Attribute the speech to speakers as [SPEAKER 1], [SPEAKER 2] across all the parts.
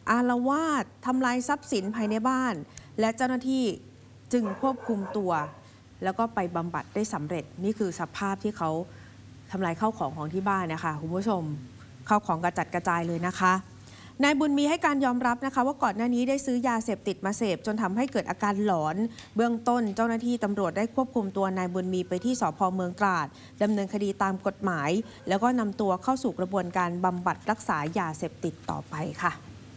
[SPEAKER 1] อาละวาดทำลายทรัพย์สินภายในบ้านและเจ้าหน้าที่จึงควบคุมตัวแล้วก็ไปบำบัดได้สำเร็จนี่คือสภาพที่เขาทำลายข้าวของที่บ้านนะคะคุณผู้ชมข้าวของกระจัดกระจายเลยนะคะนายบุญมีให้การยอมรับนะคะว่าก่อนหน้านี้ได้ซื้อยาเสพติดมาเสพจนทำให้เกิดอาการหลอนเบื้องต้นเจ้าหน้าที่ตำรวจได้ควบคุมตัวนายบุญมีไปที่สภ.เมืองตราดดำเนินคดีตามกฎหมายแล้วก็นำตัวเข้าสู่กระบวนการบำบัดรักษายาเสพติดต่อไปค่ะ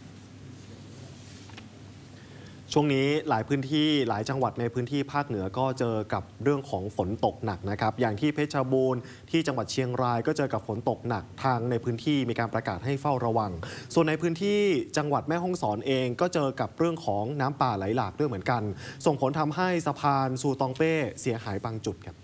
[SPEAKER 2] ช่วงนี้หลายพื้นที่หลายจังหวัดในพื้นที่ภาคเหนือก็เจอกับเรื่องของฝนตกหนักนะครับอย่างที่เพชรบูรณ์ที่จังหวัดเชียงรายก็เจอกับฝนตกหนักทางในพื้นที่มีการประกาศให้เฝ้าระวังส่วนในพื้นที่จังหวัดแม่ฮ่องสอนเองก็เจอกับเรื่องของน้ำป่าไหลหลากด้วยเหมือนกันส่งผลทำให้สะพานซูตองเป้เสียหายบางจุดครับ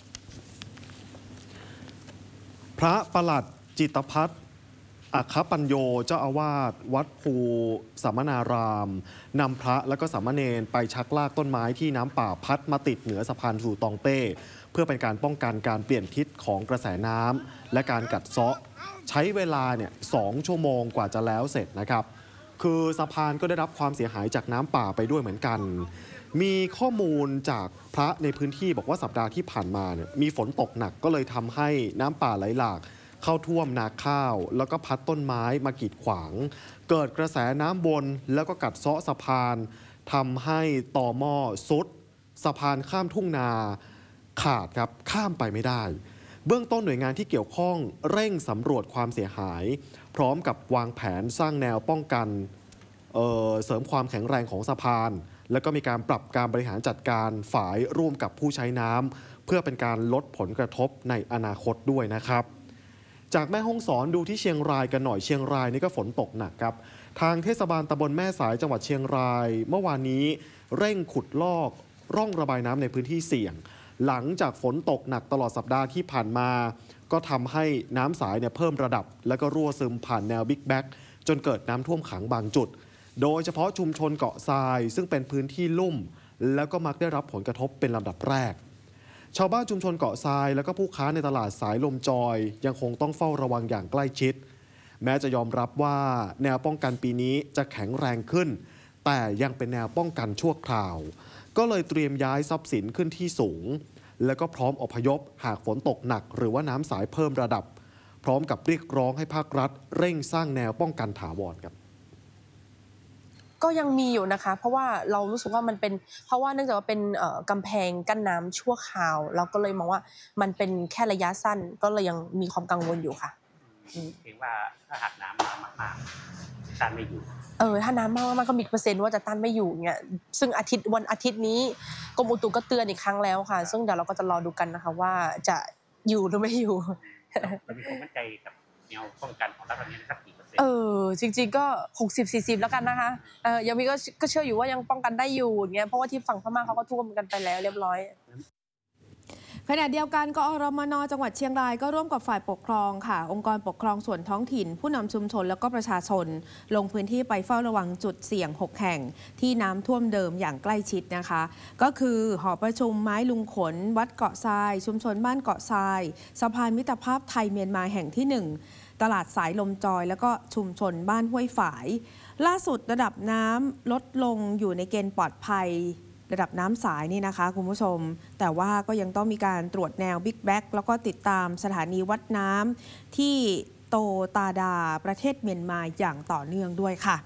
[SPEAKER 2] พระประหลัดจิตภัทรอัคคปัญโยเจ้าอาวาสวัดภูสามนารามนำพระและก็สามเณรไปชักลากต้นไม้ที่น้ำป่าพัดมาติดเหนือสะพานสู่ตองเป้เพื่อเป็นการป้องกันการเปลี่ยนทิศของกระแสน้ำและการกัดเซาะใช้เวลา2 ชั่วโมงกว่าจะแล้วเสร็จนะครับคือสะพานก็ได้รับความเสียหายจากน้ำป่าไปด้วยเหมือนกันมีข้อมูลจากพระในพื้นที่บอกว่าสัปดาห์ที่ผ่านมามีฝนตกหนักก็เลยทำให้น้ำป่าไหลหลากเข้าท่วมนาข้าวแล้วก็พัดต้นไม้มากีดขวางเกิดกระแสน้ำวนแล้วก็กัดเซาะสะพานทำให้ต่อหม้อซุดสะพานข้ามทุ่งนาขาดครับข้ามไปไม่ได้เบื้องต้นหน่วยงานที่เกี่ยวข้องเร่งสำรวจความเสียหายพร้อมกับวางแผนสร้างแนวป้องกันเสริมความแข็งแรงของสะพานแล้วก็มีการปรับการบริหารจัดการฝายร่วมกับผู้ใช้น้ำเพื่อเป็นการลดผลกระทบในอนาคตด้วยนะครับจากแม่ฮ่องสอนดูที่เชียงรายกันหน่อยเชียงรายนี่ก็ฝนตกหนักครับทางเทศบาลตำบลแม่สายจังหวัดเชียงรายเมื่อวานนี้เร่งขุดลอกร่องระบายน้ำในพื้นที่เสี่ยงหลังจากฝนตกหนักตลอดสัปดาห์ที่ผ่านมาก็ทำให้น้ำสายเพิ่มระดับแล้วก็รั่วซึมผ่านแนวบิ๊กแบ็กจนเกิดน้ำท่วมขังบางจุดโดยเฉพาะชุมชนเกาะทรายซึ่งเป็นพื้นที่ลุ่มแล้วก็มักได้รับผลกระทบเป็นลำดับแรกชาวบ้านชุมชนเกาะทรายแล้วก็ผู้ค้าในตลาดสายลมจอยยังคงต้องเฝ้าระวังอย่างใกล้ชิดแม้จะยอมรับว่าแนวป้องกันปีนี้จะแข็งแรงขึ้นแต่ยังเป็นแนวป้องกันชั่วคราวก็เลยเตรียมย้ายทรัพย์สินขึ้นที่สูงแล้วก็พร้อมอพยพหากฝนตกหนักหรือว่าน้ำสายเพิ่มระดับพร้อมกับเรียกร้องให้ภาครัฐเร่งสร้างแนวป้องกันถาวรครับ
[SPEAKER 3] ก็ยังมีอยู่นะคะเพราะว่าเรารู้สึกว่ามันเป็นเพราะว่าเนื่องจากว่าเป็นกำแพงกั้นน้ำชั่วคราวเราก็เลยมองว่ามันเป็นแค่ระยะสั้นก็เลยยังมีความกังวลอยู่ค่ะ
[SPEAKER 4] เห็นว่าถ้าหากน้ำมากๆต้านไม่อยู่
[SPEAKER 3] ถ้าน้ำมากมันก็มีเปอร์เซ็นต์ว่าจะต้านไม่อยู่เงี้ยซึ่งวันอาทิตย์นี้กรมอุตุก็เตือนอีกครั้งแล้วค่ะซึ่งเดี๋ยวเราก็จะรอดูกันนะคะว่าจะอยู่หรือไม่อยู่
[SPEAKER 4] เรามีความมั่นใจกับแนวป้องกันของรัฐบาลนี้สักกี่เปอร์เซ็นต์
[SPEAKER 3] จริงๆก็60-40แล้วกันนะคะยังมีก็เชื่ออยู่ว่ายังป้องกันได้อยู่อย่างเงี้ยเพราะว่าที่ฝั่งพม่าเขาก็ท่วมกันไปแล้วเรียบร้อย
[SPEAKER 1] ขณะเดียวกันกอรมน.จังหวัดเชียงรายก็ร่วมกับฝ่ายปกครองค่ะองค์กรปกครองส่วนท้องถิ่นผู้นำชุมชนแล้วก็ประชาชนลงพื้นที่ไปเฝ้าระวังจุดเสี่ยง6แห่งที่น้ำท่วมเดิมอย่างใกล้ชิดนะคะก็คือหอประชุมไม้ลุงขนวัดเกาะทรายชุมชนบ้านเกาะทรายสะพานมิตรภาพไทยเมียนมาแห่งที่1ตลาดสายลมจอยแล้วก็ชุมชนบ้านห้วยฝายล่าสุดระดับน้ำลดลงอยู่ในเกณฑ์ปลอดภัยระดับน้ำสายนี่นะคะคุณผู้ชมแต่ว่าก็ยังต้องมีการตรวจแนวบิ๊กแบ็กแล้วก็ติดตามสถานีวัดน้ำที่โตตาดาประเทศเมียนมาอย่างต่อเนื่องด้วยค่ะ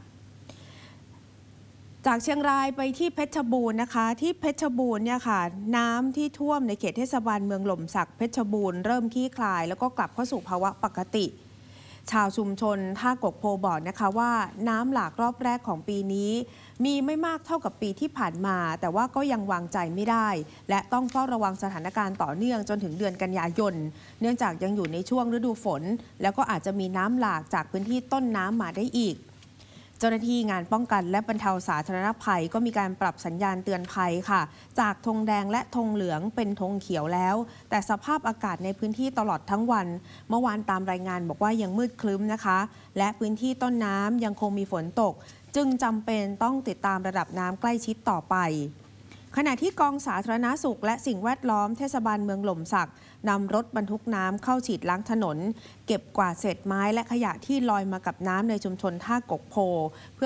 [SPEAKER 1] จากเชียงรายไปที่เพชรบูรณ์นะคะที่เพชรบูรณ์เนี่ยค่ะน้ำที่ท่วมในเขตเทศบาลเมืองหล่มสักเพชรบูรณ์เริ่มคลี่คลายแล้วก็กลับเข้าสู่ภาวะปกติชาวชุมชนท่ากกโพบอกนะคะว่าน้ำหลากรอบแรกของปีนี้มีไม่มากเท่ากับปีที่ผ่านมาแต่ว่าก็ยังวางใจไม่ได้และต้องเฝ้าระวังสถานการณ์ต่อเนื่องจนถึงเดือนกันยายนเนื่องจากยังอยู่ในช่วงฤดูฝนแล้วก็อาจจะมีน้ำหลากจากพื้นที่ต้นน้ำมาได้อีกเจ้าหน้าที่งานป้องกันและบรรเทาสาธารณภัยก็มีการปรับสัญญาณเตือนภัยค่ะจากธงแดงและธงเหลืองเป็นธงเขียวแล้วแต่สภาพอากาศในพื้นที่ตลอดทั้งวันเมื่อวานตามรายงานบอกว่ายังมืดครึ้มนะคะและพื้นที่ต้นน้ำยังคงมีฝนตกจึงจำเป็นต้องติดตามระดับน้ำใกล้ชิดต่อไปขณะที่กองสาธารณสุขและสิ่งแวดล้อมเทศบาลเมืองหล่มสักนำรถบรรทุกน้ำเข้าฉีดล้างถนนเก็บกวาดเศษไม้และขยะที่ลอยมากับน้ำในชุมชนท่ากกโพ